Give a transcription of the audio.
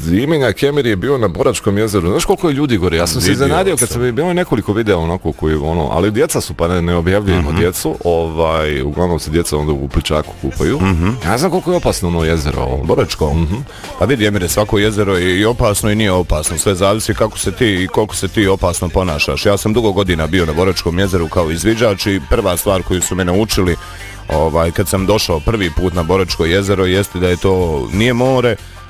Ziminja Kemir je bio na Boračkom jezeru. Znaš koliko je ljudi gore? Ja sam se iznenadio kad sam bilo nekoliko videa onako koji ali djeca su, pa ne objavljujemo djecu. Uglavnom se djeca onda u Pličaku kupaju. Ja znam koliko je opasno jezero. Boračko. Pa vidi, Emire, svako jezero je i opasno i nije opasno. Sve zavisi kako se ti i koliko se ti opasno ponašaš. Ja sam dugo godina bio na Boračkom jezeru kao izviđač i prva stvar koju su me naučili kad sam došao prvi put na Boračko jezero jeste da je to nije more,